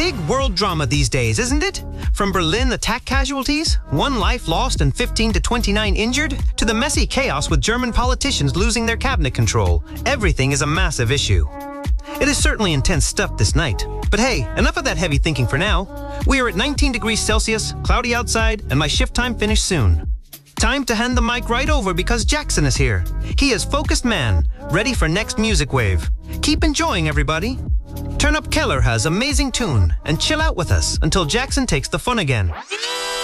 big world drama these days, isn't it? From Berlin attack casualties, 1 life lost and 15 to 29 injured, to the messy chaos with German politicians losing their cabinet control, everything is a massive issue. It is certainly intense stuff this night. But hey, enough of that heavy thinking for now. We are at 19 degrees Celsius, cloudy outside, and my shift time finished soon. Time to hand the mic right over because Jackson is here. He is focused man, ready for next music wave. Keep enjoying, everybody. Turn up Keller has amazing tune and chill out with us until Jackson takes the fun again.